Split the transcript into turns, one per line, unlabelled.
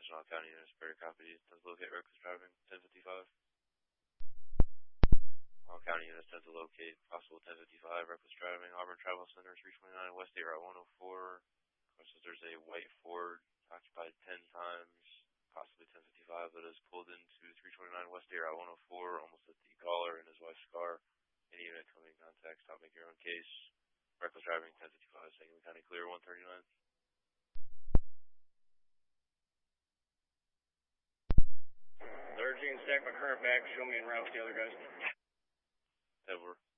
Attention all county units, better copy. Tends to locate reckless driving, 1055. All county units tend to locate possible 1055 reckless driving. Auburn Travel Center, 329 West State Route 104. Of course, there's a white Ford occupied 10 times, possibly 1055, that is pulled into 329 West State Route 104, almost at the caller and his wife's car. Any unit coming in contact, stop, make your own case. Reckless driving, 1055, Sangamon County clear, 139.
Third, stack my current back, show me en route with the other guys.
Edward.